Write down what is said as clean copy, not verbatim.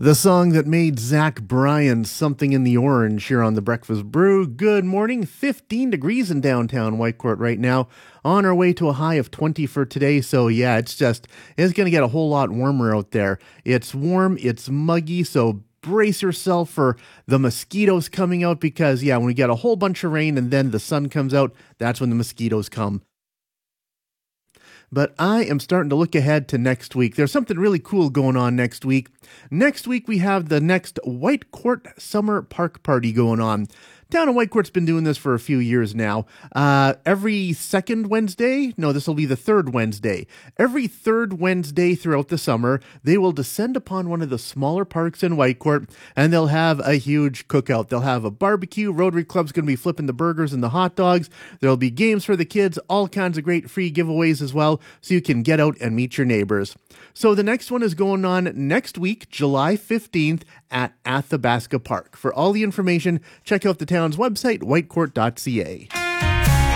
The song that made Zach Bryan something in the orange here on the Breakfast Brew. Good morning, 15 degrees in downtown Whitecourt right now. On our way to a high of 20 for today. So yeah, it's going to get a whole lot warmer out there. It's warm, it's muggy, so brace yourself for the mosquitoes coming out because yeah, when we get a whole bunch of rain and then the sun comes out, that's when the mosquitoes come. But I am starting to look ahead to next week. There's something really cool going on next week. Next week, we have the next Whitecourt Summer Park Party going on. Town of Whitecourt's been doing this for a few years now. Every second Wednesday, no, this will be the third Wednesday. Every third Wednesday throughout the summer, they will descend upon one of the smaller parks in Whitecourt, and they'll have a huge cookout. They'll have a barbecue. Rotary Club's going to be flipping the burgers and the hot dogs. There'll be games for the kids, all kinds of great free giveaways as well, so you can get out and meet your neighbors. So the next one is going on next week, July 15th at Athabasca Park. For all the information, check out the town's website, whitecourt.ca.